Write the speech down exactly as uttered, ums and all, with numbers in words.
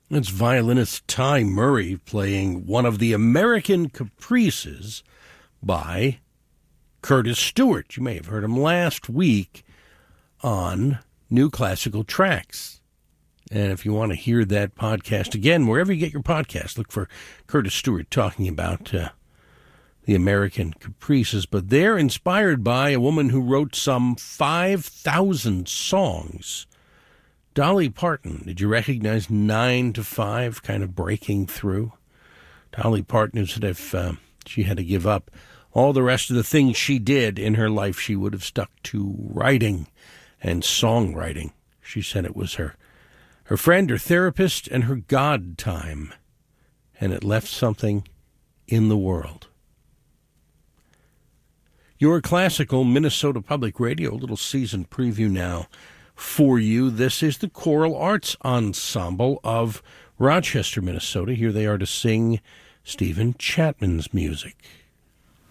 It's violinist Ty Murray playing one of the American Caprices by Curtis Stewart. You may have heard him last week on New Classical Tracks. And if you want to hear that podcast again, wherever you get your podcast, look for Curtis Stewart talking about uh, the American Caprices. But they're inspired by a woman who wrote some five thousand songs. Dolly Parton. Did you recognize nine to five kind of breaking through? Dolly Parton said if uh, she had to give up all the rest of the things she did in her life, she would have stuck to writing and songwriting. She said it was her, her friend, her therapist, and her God time. And it left something in the world. Your classical Minnesota Public Radio, a little season preview now for you. This is the Choral Arts Ensemble of Rochester, Minnesota. Here they are to sing Stephen Chapman's music.